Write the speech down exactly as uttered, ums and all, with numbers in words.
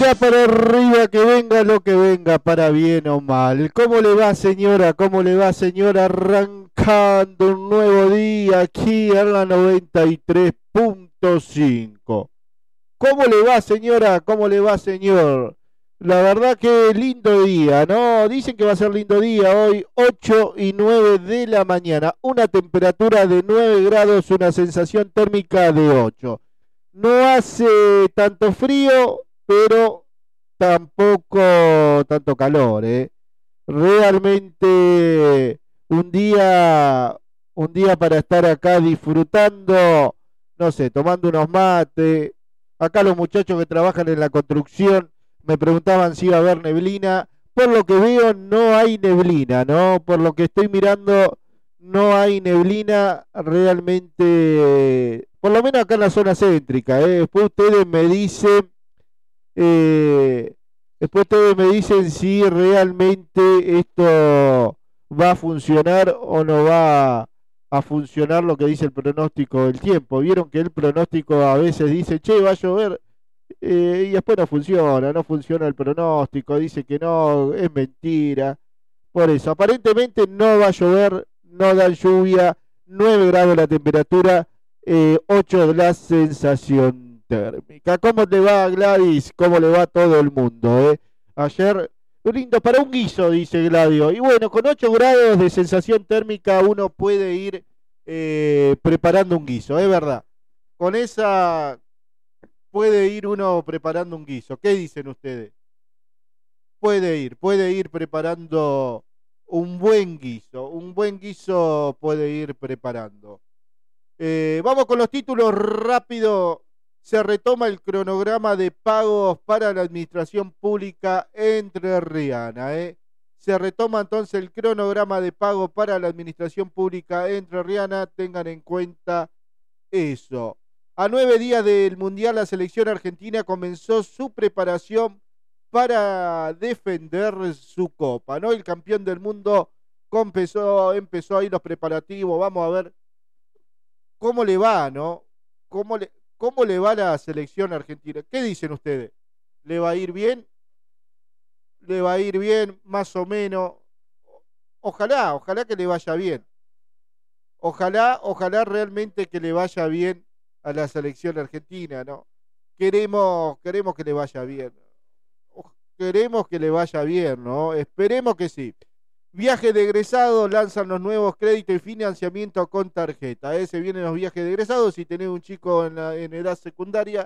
tira para arriba, que venga lo que venga, para bien o mal. ¿Cómo le va, señora? ¿Cómo le va, señora? Arrancando un nuevo día aquí en la noventa y tres punto cinco. ¿Cómo le va, señora? ¿Cómo le va, señor? La verdad que lindo día, ¿no? Dicen que va a ser lindo día hoy, ocho y nueve de la mañana. Una temperatura de nueve grados, una sensación térmica de ocho. No hace tanto frío, pero tampoco tanto calor, ¿eh? Realmente un día, un día para estar acá disfrutando, no sé, tomando unos mates. Acá los muchachos que trabajan en la construcción me preguntaban si iba a haber neblina. Por lo que veo, no hay neblina, ¿no? Por lo que estoy mirando, no hay neblina realmente, por lo menos acá en la zona céntrica, ¿eh? Después ustedes me dicen, eh, después ustedes me dicen si realmente esto va a funcionar o no va a funcionar lo que dice el pronóstico del tiempo. Vieron que el pronóstico a veces dice, che, va a llover, eh, y después no funciona, no funciona el pronóstico, dice que no, es mentira. Por eso, aparentemente no va a llover, no da lluvia, nueve grados la temperatura, eh, ocho de la sensación térmica. ¿Cómo te va, Gladys? ¿Cómo le va a todo el mundo? Eh? Ayer, lindo para un guiso, dice Gladio. Y bueno, con ocho grados de sensación térmica uno puede ir eh, preparando un guiso, es verdad. Con esa puede ir uno preparando un guiso. ¿Qué dicen ustedes? Puede ir, puede ir preparando un buen guiso, un buen guiso puede ir preparando. Eh, vamos con los títulos rápido. Se retoma el cronograma de pagos para la administración pública entrerriana. ¿eh? Se retoma entonces el cronograma de pago para la administración pública entrerriana. Tengan en cuenta eso. A nueve días del Mundial, la selección argentina comenzó su preparación para defender su copa, ¿no? El campeón del mundo empezó, empezó ahí los preparativos. Vamos a ver cómo le va, ¿no? ¿Cómo le, cómo le va a la selección argentina? ¿Qué dicen ustedes? ¿Le va a ir bien? ¿Le va a ir bien? Más o menos. Ojalá, ojalá que le vaya bien. Ojalá, ojalá realmente que le vaya bien a la selección argentina, ¿no? Queremos, queremos que le vaya bien. Queremos que le vaya bien, ¿no? Esperemos que sí. Viajes de egresados, lanzan los nuevos créditos y financiamiento con tarjeta. ¿eh? Se vienen los viajes de egresados. Si tenés un chico en, la, en edad secundaria,